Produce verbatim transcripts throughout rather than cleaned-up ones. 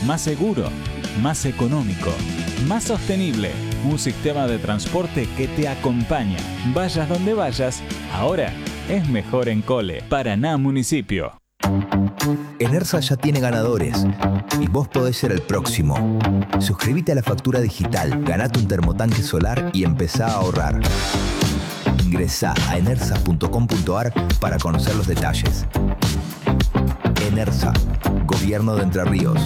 más seguro, más económico, más sostenible. Un sistema de transporte que te acompaña. Vayas donde vayas, ahora es mejor en Cole. Paraná Municipio. Enersa ya tiene ganadores y vos podés ser el próximo. Suscríbete a la factura digital, ganate un termotanque solar y empezá a ahorrar. Ingresá a enersa punto com punto ar para conocer los detalles. Enersa, Gobierno de Entre Ríos.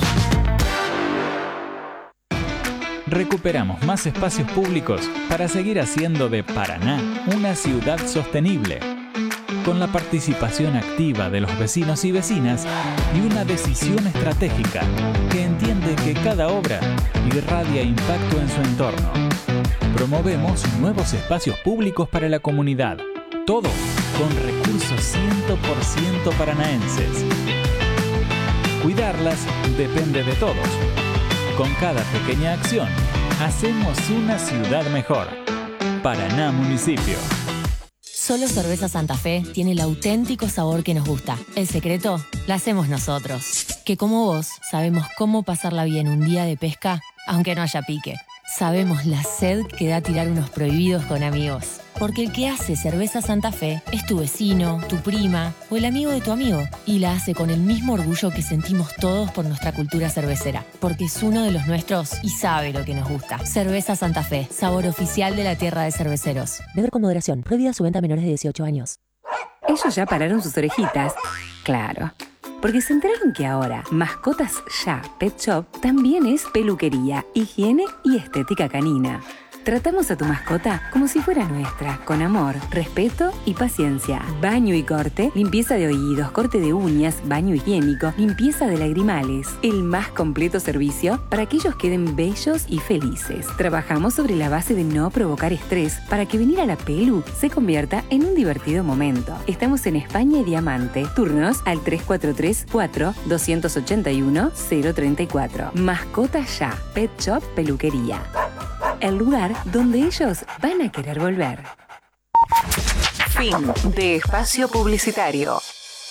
Recuperamos más espacios públicos para seguir haciendo de Paraná una ciudad sostenible, con la participación activa de los vecinos y vecinas y una decisión estratégica que entiende que cada obra irradia impacto en su entorno. Promovemos nuevos espacios públicos para la comunidad, todo con recursos cien por ciento paranaenses. Cuidarlas depende de todos. Con cada pequeña acción, hacemos una ciudad mejor. Paraná Municipio. Solo Cerveza Santa Fe tiene el auténtico sabor que nos gusta. El secreto lo hacemos nosotros, que como vos sabemos cómo pasarla bien un día de pesca, aunque no haya pique. Sabemos la sed que da tirar unos prohibidos con amigos. Porque el que hace Cerveza Santa Fe es tu vecino, tu prima o el amigo de tu amigo. Y la hace con el mismo orgullo que sentimos todos por nuestra cultura cervecera. Porque es uno de los nuestros y sabe lo que nos gusta. Cerveza Santa Fe, sabor oficial de la tierra de cerveceros. Beber con moderación. Prohibida su venta a menores de dieciocho años. Ellos ya pararon sus orejitas. Claro. Porque se enteraron que ahora Mascotas Ya Pet Shop también es peluquería, higiene y estética canina. Tratamos a tu mascota como si fuera nuestra, con amor, respeto y paciencia. Baño y corte, limpieza de oídos, corte de uñas, baño higiénico, limpieza de lagrimales. El más completo servicio para que ellos queden bellos y felices. Trabajamos sobre la base de no provocar estrés para que venir a la pelu se convierta en un divertido momento. Estamos en España y Diamante. Turnos al tres cuatro tres, cuatro, dos ocho uno, cero tres cuatro. Mascotas Ya, Pet Shop Peluquería. El lugar donde ellos van a querer volver. Fin de espacio publicitario.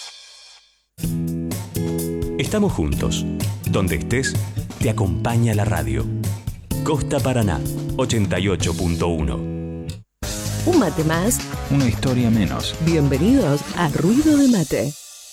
Estamos juntos. Donde estés, te acompaña la radio. Costa Paraná, ochenta y ocho punto uno. Un mate más. Una historia menos. Bienvenidos a Ruido de Mate.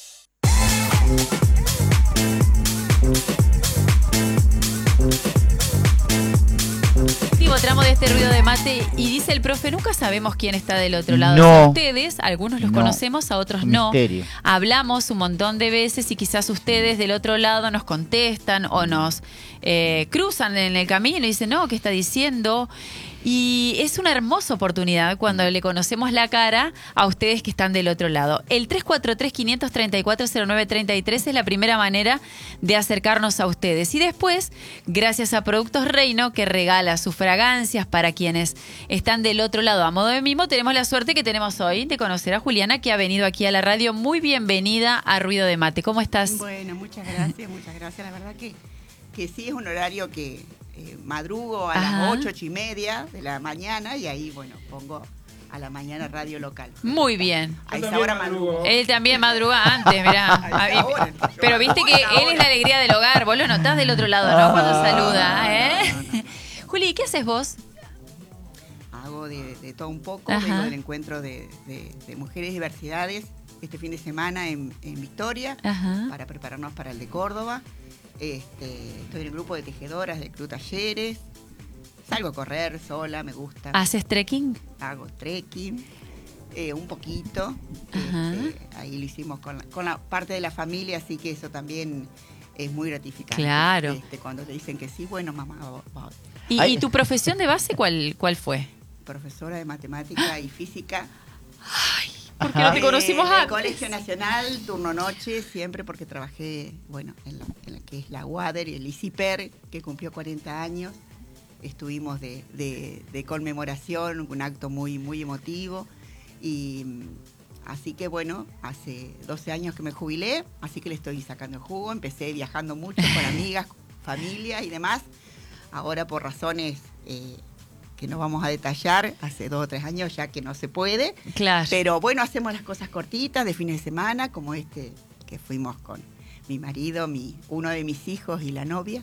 Tramo de este ruido de mate y dice el profe, nunca sabemos quién está del otro lado. No. O sea, ustedes, algunos los No. conocemos, a otros no. Misterio. Hablamos un montón de veces y quizás ustedes del otro lado nos contestan o nos eh, cruzan en el camino y dicen, no, ¿qué está diciendo? Y es una hermosa oportunidad cuando le conocemos la cara a ustedes que están del otro lado. El tres cuatro tres, quinientos treinta y cuatro, cero nueve treinta y tres es la primera manera de acercarnos a ustedes. Y después, gracias a Productos Reino, que regala sus fragancias para quienes están del otro lado. A modo de mimo, tenemos la suerte que tenemos hoy de conocer a Juliana, que ha venido aquí a la radio. Muy bienvenida a Ruido de Mate. ¿Cómo estás? Bueno, muchas gracias, muchas gracias. La verdad que, que sí es un horario que... Eh, madrugo a Ajá. las ocho, ocho y media de la mañana y ahí, bueno, pongo a la mañana radio local. Muy bien. A esa hora madrugo. Él también madruga antes, mirá. A esa hora, entonces, Pero viste que él es la alegría del hogar. Vos lo notás del otro lado, ¿no? Cuando saluda, ¿eh? No, no, no. Juli, ¿qué haces vos? Hago de, de todo un poco, Ajá. vengo del encuentro de, de, de mujeres y diversidades este fin de semana en, en Victoria, Ajá. para prepararnos para el de Córdoba. Este, estoy en el grupo de tejedoras de Club Talleres. Salgo a correr sola, me gusta. ¿Haces trekking? Hago trekking, eh, un poquito. Ajá. Este, ahí lo hicimos con la, con la parte de la familia, así que eso también es muy gratificante. Claro. Este, cuando te dicen que sí, bueno, mamá, va- va- ¿Y, Ay. y tu profesión de base cuál, cuál fue? profesora de matemática y física. Porque no te conocimos En el antes. Colegio Nacional, turno noche, siempre porque trabajé, bueno, en la, en la que es la U A D E R y el ICIPER, que cumplió cuarenta años. Estuvimos de, de, de conmemoración, un acto muy, muy emotivo. Y así que bueno, hace doce años que me jubilé, así que le estoy sacando el jugo. Empecé viajando mucho con amigas, familia y demás. Ahora por razones... Eh, que no vamos a detallar, hace dos o tres años ya que no se puede. Claro. Pero bueno, hacemos las cosas cortitas de fines de semana, como este que fuimos con mi marido, mi, uno de mis hijos y la novia.